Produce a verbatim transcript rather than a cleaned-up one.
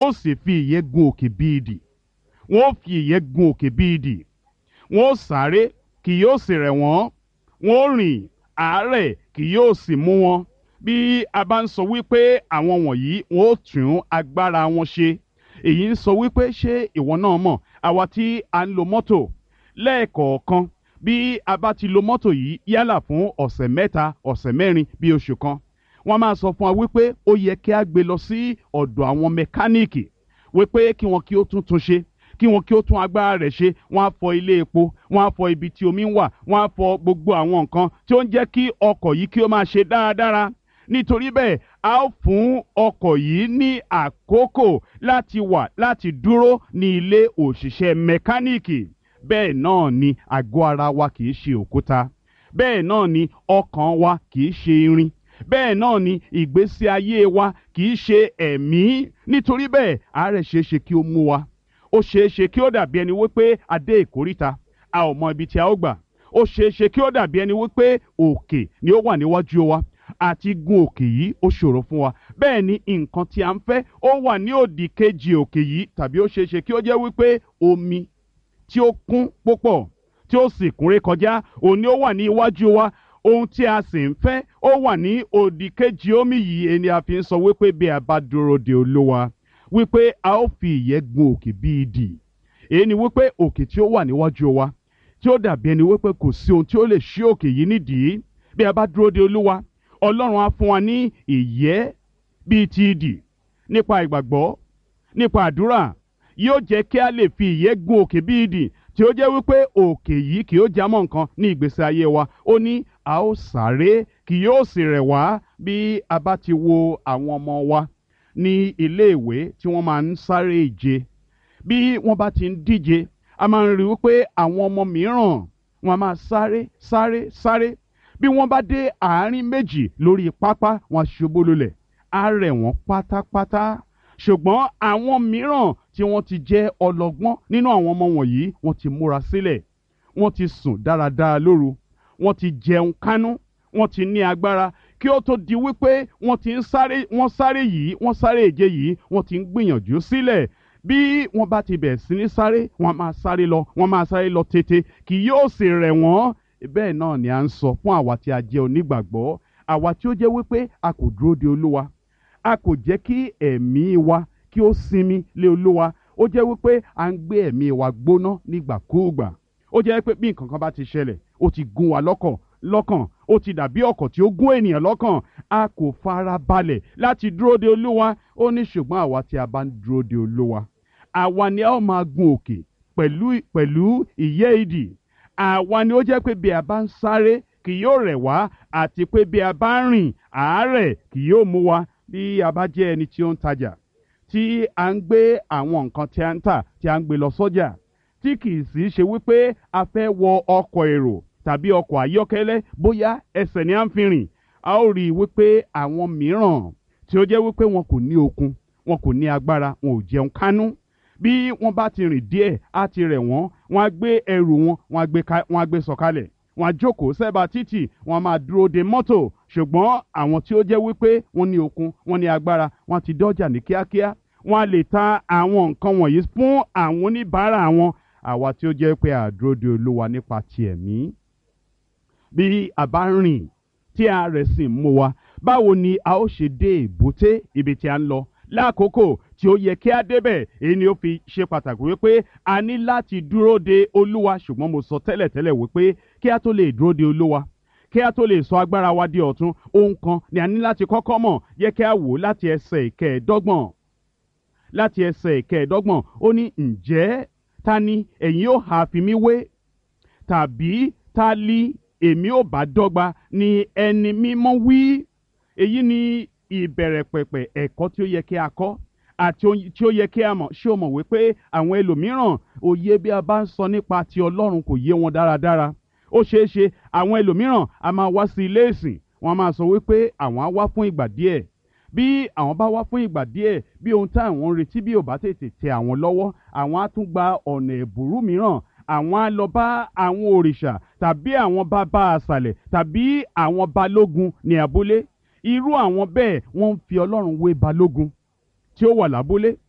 ó sì fi ìyẹ́ gun òkè bí idì. Wọ́n ó fi ìyẹ́ gun òkè bí idì. Wọ́n ó sáré, kì yóò sì rẹ̀ wọ́n. Wọ́n ó rìn, àárẹ̀ kì yóò sì mú wọn. Bí a bá ń sọ wípé àwọn wọ̀nyí wọ́n ó tún agbára wọn ṣe, èyí ń sọ wípé ṣé ìwọ náà mọ̀, àwa tí a ń lo mọ́tò lẹ́ẹ̀kọ̀ọ̀kan, bí a bá ti lo mọ́tò yìí yálà fún ọ̀sẹ̀ mẹ́ta, ọ̀sẹ̀ mẹ́rin, bí oṣù kan, wọ́n máa sọ fún wa wípé ó yẹ kí a gbé lọ sí ọ̀dọ̀ àwọn mẹkáníìkì wípé kí wọn kí ó tún tún ṣe, kí wọn kí ó tún agbára rẹ̀ ṣe. Wọ́n á fọ ilé epo, wọ́n á fọ ibi tí omi ń wà, wọ́n á fọ gbogbo àwọn nǹkan tí ó ń jẹ́ kí ọkọ̀ yìí kí ó máa ṣe dáradára. Nítorí bẹ́ẹ̀, a ó fún ọkọ̀ yìí ní àkókò láti wà láti dúró ní ilé òṣìṣẹ́ mẹkáníìkì. Bẹ́ẹ̀ náà ni àgọ́ ara wa kì í ṣe òkúta. Bẹ́ẹ̀ náà ni ọkàn wa kì í ṣe irin. Bẹ́ẹ̀ náà ni ìgbésí ayé wa kì í ṣe ẹ̀mí. Nítorí bẹ́ẹ̀, àárẹ̀ ṣeé ṣe kí ó mú wa. Ó ṣeé ṣe kí ó dàbí ẹni wípé a dé ìkóríta, a ò mọ ibi tí a ó gbà. Ó ṣeé ṣe kí ó dàbí ẹni wípé òkè ni ó wà níwájú wa, àti gun òkè yìí ó ṣòro fún wa. Bẹ́ẹ̀ ni nǹkan tí a ń fẹ́ ó wà ní òdì kejì òkè yìí, tàbí ó ṣeé ṣe kí ó jẹ́ wípé omi tí ó kún púpọ̀ tí ó sì kún ré kọjá òun ni ó wà ní iwájú wa. Ohun tí a sì ń fẹ́ ó wà ní òdì kejì omi yìí. Ẹni a fi ń sọ wípé bí a bá dúró de Olúwa, wípé a ó fi ìyẹ́ gun òkè bí idì. Èyí ni wípé òkè tí ó wà níwájú wa tí ó dàbí ẹni wípé kò sí ohun tí ó lè ṣí òkè yìí nídìí. Bí a bá dúró de Olúwa, Ọlọ́run á fún wa ní ìyẹ́ bíi ti idì. Nípa ìgbàgbọ́, nípa àdúrà, yóò jẹ́ kí a lè fi ìyẹ́ gun òkè bí idì, tí ó jẹ́ wípé òkè yìí kì yóò jámọ́ nǹkan ní ìgbésí ayé wa. Ó ní a ó sáré, kì yóò sì rẹ̀ wá. Bí a bá ti wo àwọn ọmọ wa ní iléèwé tí wọ́n máa ń sáré ìje, bí wọ́n bá ti ń díje, a máa ń rí wípé àwọn ọmọ mìíràn wọ́n máa sáré sáré sáré. Bí wọ́n bá dé àárín méjì lórí pápá, wọ́n ṣubú lulẹ̀, á rẹ̀ wọ́n pátápátá. Ṣùgbọ́n àwọn mìíràn tí wọ́n ti jẹ́ ọlọ́gbọ́n nínú àwọn ọmọ wọ̀nyí, wọ́n ti múra sílẹ̀, wọ́n ti sùn dáradára lóru, wọ́n ti jẹun kánú, wọ́n ti ní agbára kí ó tó di wípé wọ́n ti ń sáré, wọ́n sáré yìí, wọ́n sáré ìje yìí, wọ́n ti ń gbìyànjú sílẹ̀. Bí wọ́n bá ti bẹ̀rẹ̀ sí ní sáré, wọ́n máa sáré lọ, wọ́n máa sáré lọ tètè, kì yóò sì rẹ̀ wọ́n. Bẹ́ẹ̀ náà ni à ń sọ fún àwa tí a jẹ́ onígbàgbọ́, àwa tí ó jẹ́ wípé a kò dúró de Olúwa, a kò jẹ́ kí ẹ̀mí wa kí ó sinmi lé Olúwa. Ó jẹ́ wípé à ń gbé ẹ̀mí wa gbóná nígbàkúùgbà. Ó jẹ́ pé bí nǹkan kan bá ti ṣẹlẹ̀, ó ti gún wa lọ́kàn lọ́kàn, ó ti dàbí ọ̀kọ̀ tí ó gún ènìyàn lọ́kàn. A kò fara balẹ̀ láti dúró de Olúwa. Ó ní ṣùgbọ́n àwa tí a bá ń dúró de Olúwa, àwa ni a ó máa gun òkè pẹ̀lú pẹ̀lú ìyẹ́ idì. Àwa ni ó jẹ́ pé bí a bá ń sáré kì yóò rẹ̀ wá, àti pé bí a bá ń rìn, àárẹ̀ kì yóò mú wa. Bí a bá jẹ́ ẹni tí ó ń tajà, tí a ń gbé àwọn nǹkan tí a ń tà tí a ń gbé lọ sọ́jà, tí kì í sì ṣe wípé a fẹ́ wọ ọkọ̀ èrò tàbí ọkọ̀ ayọ́kẹ́lẹ́, bóyá ẹsẹ̀ ni à ń fi rìn, a ó rí i wípé àwọn mìíràn tí ó jẹ́ wípé wọn kò ní okun, wọn kò ní agbára, wọn ò jẹun kánú. Bí wọ́n bá ti rìn díẹ̀, á ti rẹ̀ wọ́n, wọ́n á gbé ẹrù wọn, wọ́n á gbé ká, wọ́n á gbé sọ̀kalẹ̀, wọ́n á jókòó sẹ́bàá títì, wọ́n á máa dúró de mọ́tò. Ṣùgbọ́n àwọn tí ó jẹ́ wípé wọ́n ní okun, wọ́n ní agbára, wọ́n ti dọ́jà ní kíákíá, wọ́n á lè ta àwọn nǹkan wọ̀nyí fún àwọn oníbàárà wọn. Àwa tí ó jẹ́ pé a dúró de Olúwa nípa ti ẹ̀mí, bí a bá rìn tí a rẹ̀ sì mú wa, báwo ni a ó ṣe dé èbúté ibi tí a ń lọ lákòókò tí ó yẹ kí a débẹ̀? Èyí ni ó fi ṣe pàtàkì wípé a ní láti dúró de Olúwa. Ṣùgbọ́n mo sọ tẹ́lẹ̀tẹ́lẹ̀ wípé kí a tó lè dúró de Olúwa, kí a tó lè sọ agbára wa di ọ̀tun, ohun kan ni a ní láti kọ́kọ́ mọ̀. Yẹ kí a wò láti ẹsẹ̀ ìkẹẹ̀ẹ́dọ́gbọ̀n. Láti ẹsẹ̀ ìkẹẹ̀ẹ́dọ́gbọ̀n, ó ní ǹjẹ́ ta ni ẹ̀yin ó ha fi mí wé? Tàbí ta li èmi ò bá dọ́gba ni ẹni mímọ́ wí? Èyí ni ìbẹ̀rẹ̀ pẹ̀pẹ̀ ẹ̀kọ́ tí ó yẹ kí a kọ́ àti tí ó yẹ kí a mọ̀. Ṣé o mọ̀ wípé àwọn ẹlòmíràn òye bí a bá ń sọ nípa ti Ọlọ́run kò yé wọn dáradára? Ó ṣeé ṣe àwọn ẹlòmíràn a máa wá sí ilé ìsìn, wọ́n á máa sọ wípé àwọn á wá fún ìgbà díẹ̀. Bí àwọn bá wá fún ìgbà díẹ̀, bí ohun tí àwọn ń retí bí ò bá tètè tẹ àwọn lọ́wọ́, àwọn á tún gba ọ̀nà ẹ̀bùrú mìíràn. Àwọn á lọ bá àwọn òrìṣà tàbí àwọn bàbá àṣàlẹ̀ tàbí àwọn balógun ní abúlé. Irú àwọn bẹ́ẹ̀ wọ́n ń fi Ọlọ́run wé balógun tí ó wà lábúlé.